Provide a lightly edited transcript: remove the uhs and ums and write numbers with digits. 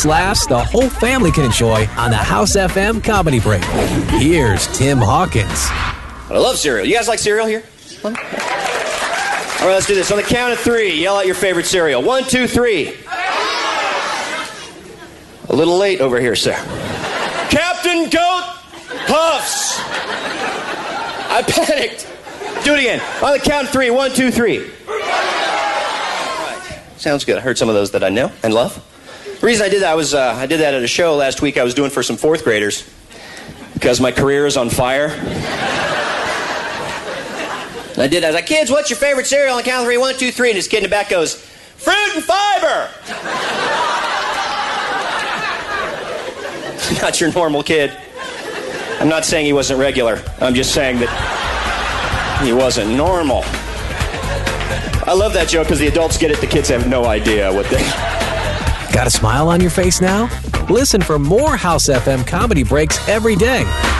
moments laughs the whole family can enjoy on the House FM Comedy Break. Here's Tim Hawkins. I love cereal. You guys like cereal here? All right, let's do this. On the count of 3, yell out your favorite cereal. 1, 2, 3. A little late over here, sir. Captain Goat Puffs. I panicked. Do it again. On the count of 3. 1, 2, 3. Right. Sounds good. I heard some of those that I know and love. The reason I did that was I did that at a show last week I was doing for some 4th graders because my career is on fire. And I was like, kids, what's your favorite cereal? On the count of 3, 1, 2, 3. And this kid in the back goes, fruit and fiber. Not your normal kid. I'm not saying he wasn't regular. I'm just saying that he wasn't normal. I love that joke because the adults get it. The kids have no idea what they... Got a smile on your face now? Listen for more House FM Comedy Breaks every day